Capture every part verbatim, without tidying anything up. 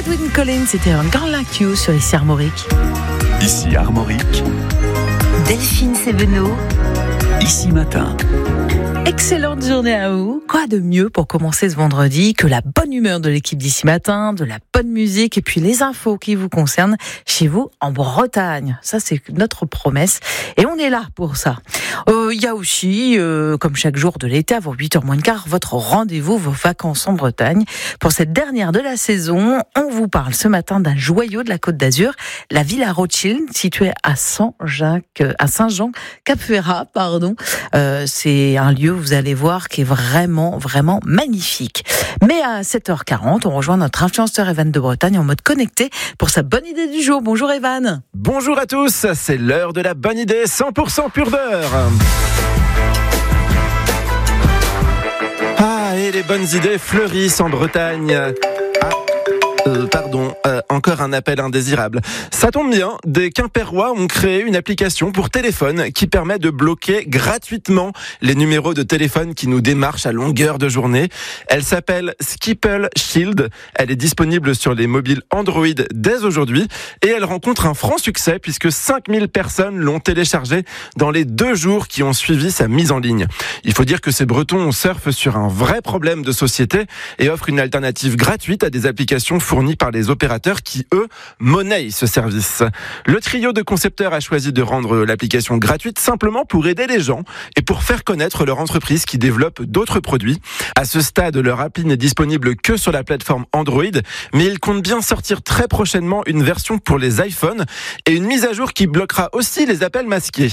Edwin Collins, c'était un Girl Like You sur ici Armorique. Ici Armorique. Delphine Sévenot. Ici Matin. Excellente journée à vous. Quoi de mieux pour commencer ce vendredi que la bonne humeur de l'équipe d'Ici Matin, de la bonne musique et puis les infos qui vous concernent chez vous en Bretagne. Ça, c'est notre promesse et on est là pour ça. Il euh, y a aussi, euh, comme chaque jour de l'été, avant huit heures moins le quart, votre rendez-vous, vos vacances en Bretagne. Pour cette dernière de la saison, on vous parle ce matin d'un joyau de la Côte d'Azur, la Villa Rothschild, située à Saint-Jacques, à Saint-Jean-Cap-Ferrat, pardon. Euh, c'est un lieu, vous allez voir, qui est vraiment, vraiment magnifique. Mais à sept heures quarante, on rejoint notre influenceur Evan de Bretagne en mode connecté pour sa bonne idée du jour. Bonjour Evan. Bonjour à tous, c'est l'heure de la bonne idée cent pour cent pur beurre. Ah, et les bonnes idées fleurissent en Bretagne. Ah, euh, pardon, euh, encore un appel indésirable. Ça tombe bien, des Quimpérois ont créé une application pour téléphone qui permet de bloquer gratuitement les numéros de téléphone qui nous démarchent à longueur de journée. Elle s'appelle Skipple Shield. Elle est disponible sur les mobiles Android dès aujourd'hui et elle rencontre un franc succès puisque cinq mille personnes l'ont téléchargée dans les deux jours qui ont suivi sa mise en ligne. Il faut dire que ces Bretons surfent sur un vrai problème de société et offrent une alternative gratuite à des applications fournies par les opérateurs qui, eux, monnaient ce service. Le trio de concepteurs a choisi de rendre l'application gratuite simplement pour aider les gens et pour faire connaître leur entreprise qui développe d'autres produits. À ce stade, leur appli n'est disponible que sur la plateforme Android, mais ils comptent bien sortir très prochainement une version pour les iPhones et une mise à jour qui bloquera aussi les appels masqués.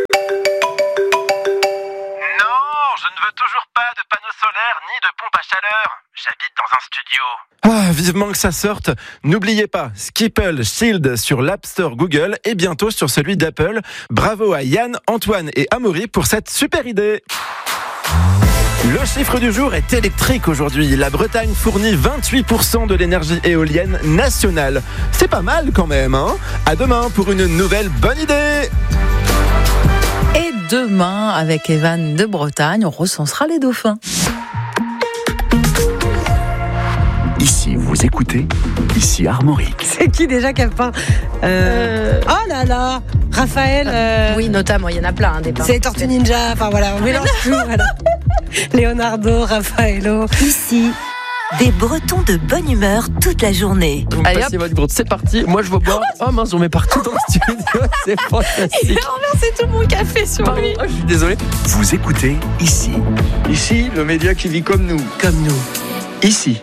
Je ne veux toujours pas de panneaux solaires ni de pompe à chaleur. J'habite dans un studio. Ah, vivement que ça sorte. N'oubliez pas, Skipple Shield sur l'App Store Google et bientôt sur celui d'Apple. Bravo à Yann, Antoine et Amaury pour cette super idée. Le chiffre du jour est électrique aujourd'hui. La Bretagne fournit vingt-huit pour cent de l'énergie éolienne nationale. C'est pas mal quand même, hein ? À demain pour une nouvelle bonne idée. Et demain, avec Evan de Bretagne, on recensera les dauphins. Ici, vous écoutez, ici Armorique. C'est qui déjà qui a peint euh... Oh là là, Raphaël. Euh... Oui, notamment, il y en a plein. Hein, des c'est les Tortues Ninja, enfin voilà, on mélange tout. Voilà. Leonardo, Raffaello. Ici, des Bretons de bonne humeur toute la journée. Vous me passez votre groupe, c'est parti. Moi je veux boire. Oh mince, j'en mets partout dans le studio. C'est fantastique. Il a renversé tout mon café sur Pardon, lui. Oh, je suis désolé. Vous écoutez ici. Ici, le média qui vit comme nous. Comme nous. Ici.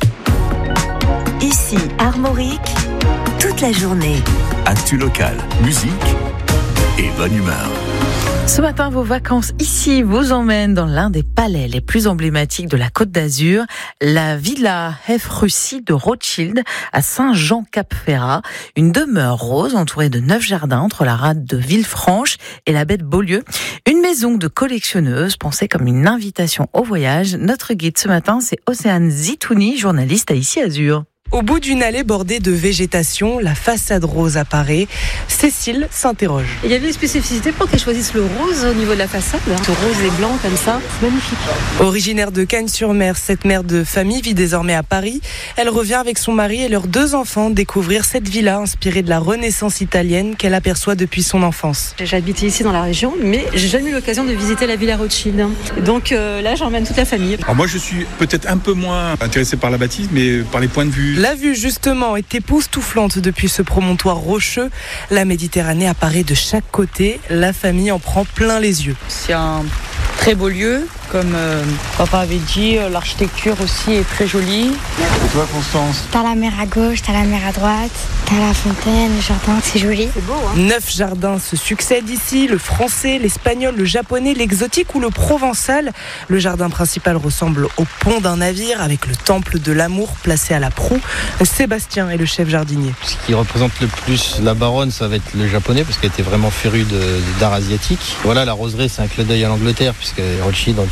Ici, Armorique, toute la journée. Actu locale, musique et bonne humeur. Ce matin, vos vacances ici vous emmènent dans l'un des palais les plus emblématiques de la Côte d'Azur, la Villa Russie de Rothschild à Saint-Jean-Cap-Ferrat. Une demeure rose entourée de neuf jardins entre la rade de Villefranche et la baie de Beaulieu. Une maison de collectionneuse pensée comme une invitation au voyage. Notre guide ce matin, c'est Océane Zitouni, journaliste à Ici Azur. Au bout d'une allée bordée de végétation, la façade rose apparaît. Cécile s'interroge. Il y avait des spécificités pour qu'elle choisisse le rose au niveau de la façade. Ce rose et blanc comme ça, c'est magnifique. Originaire de Cagnes-sur-Mer, cette mère de famille vit désormais à Paris. Elle revient avec son mari et leurs deux enfants découvrir cette villa inspirée de la Renaissance italienne qu'elle aperçoit depuis son enfance. J'habite ici dans la région, mais j'ai jamais eu l'occasion de visiter la Villa Rothschild. Donc euh, là, j'emmène toute la famille. Alors moi, je suis peut-être un peu moins intéressé par la bâtisse, mais par les points de vue. La vue, justement, est époustouflante depuis ce promontoire rocheux. La Méditerranée apparaît de chaque côté. La famille en prend plein les yeux. C'est un très beau lieu. Comme euh, papa avait dit, euh, l'architecture aussi est très jolie. Et toi, Constance ? T'as la mer à gauche, t'as la mer à droite, t'as la fontaine, le jardin, c'est joli. C'est beau, hein ? Neuf jardins se succèdent ici, le français, l'espagnol, le japonais, l'exotique ou le provençal. Le jardin principal ressemble au pont d'un navire avec le temple de l'amour placé à la proue. Sébastien est le chef jardinier. Ce qui représente le plus la baronne, ça va être le japonais, parce qu'elle était vraiment férue de, d'art asiatique. Voilà, la roseraie, c'est un clin d'œil à l'Angleterre, puisque Rothschild,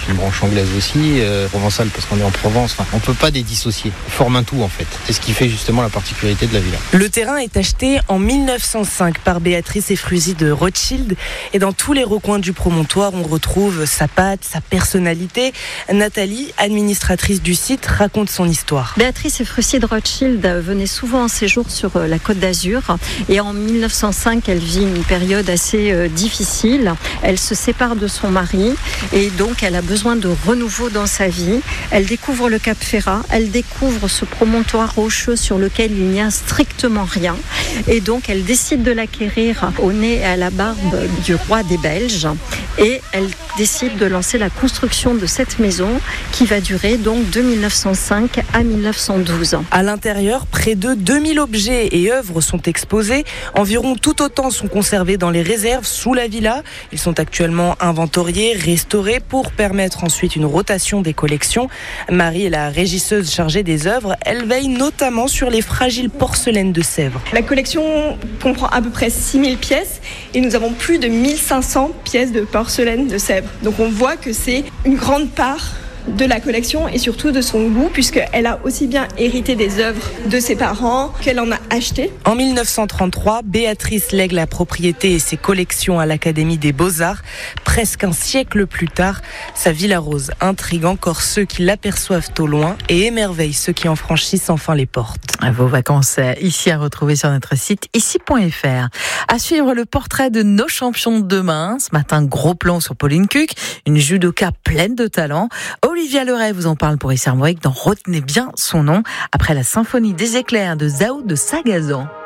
puis une branche anglaise aussi, euh, provençale parce qu'on est en Provence. Enfin, on peut pas les dissocier. Ils forment un tout en fait. C'est ce qui fait justement la particularité de la villa. Le terrain est acheté en mille neuf cent cinq par Béatrice Efrusy de Rothschild et dans tous les recoins du promontoire, on retrouve sa patte, sa personnalité. Nathalie, administratrice du site, raconte son histoire. Béatrice Efrusy de Rothschild venait souvent en séjour sur la Côte d'Azur et en mille neuf cent cinq, elle vit une période assez euh, difficile. Elle se sépare de son mari et donc elle a besoin de renouveau dans sa vie. Elle découvre le Cap Ferrat, elle découvre ce promontoire rocheux sur lequel il n'y a strictement rien et donc elle décide de l'acquérir au nez et à la barbe du roi des Belges et elle décide de lancer la construction de cette maison qui va durer donc de mille neuf cent cinq à mille neuf cent douze. À l'intérieur, près de deux mille objets et œuvres sont exposés. Environ tout autant sont conservés dans les réserves sous la villa. Ils sont actuellement inventoriés, restaurés pour permettre ensuite une rotation des collections. Marie est la régisseuse chargée des œuvres. Elle veille notamment sur les fragiles porcelaines de Sèvres. La collection comprend à peu près six mille pièces et nous avons plus de mille cinq cents pièces de porcelaine de Sèvres. Donc on voit que c'est une grande part de la collection et surtout de son goût puisqu'elle a aussi bien hérité des œuvres de ses parents qu'elle en a acheté. En mille neuf cent trente-trois, Béatrice lègue la propriété et ses collections à l'Académie des Beaux-Arts. Presque un siècle plus tard, sa Villa Rose intrigue encore ceux qui l'aperçoivent au loin et émerveille ceux qui en franchissent enfin les portes. Vos vacances ici à retrouver sur notre site ici point f r. À suivre le portrait de nos champions de demain. Ce matin, gros plan sur Pauline Cuc, une judoka pleine de talent. Olivia Leray vous en parle pour Isarmoïque dans Retenez bien son nom, après la symphonie des éclairs de Zao de Sagazan.